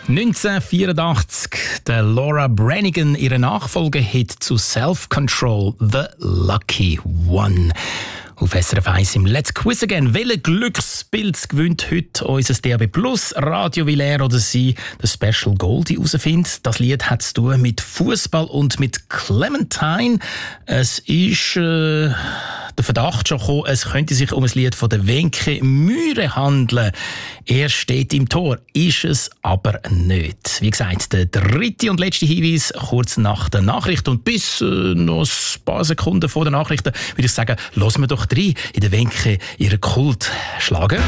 1984, der Laura Branigan, ihre Nachfolgehit zu Self-Control, The Lucky One. Auf SRF 1 im Let's Quiz Again. Welchen Glückspilz gewinnt heute unser DAB Plus Radio, will er oder sie den Special Goldie herausfindet? Das Lied hat zu tun mit Fußball und mit Clementine. Es ist der Verdacht schon gekommen, es könnte sich um ein Lied von der Wenke Mühre handeln. Er steht im Tor, ist es aber nicht. Wie gesagt, der dritte und letzte Hinweis kurz nach der Nachricht und bis noch ein paar Sekunden vor der Nachricht würde ich sagen, hören wir doch rein in der Wenke ihren Kultschlager.